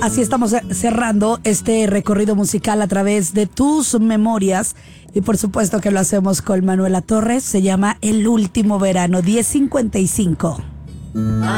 Así estamos cerrando este recorrido musical a través de tus memorias. Y por supuesto que lo hacemos con Manuela Torres. Se llama El Último Verano, 10:55.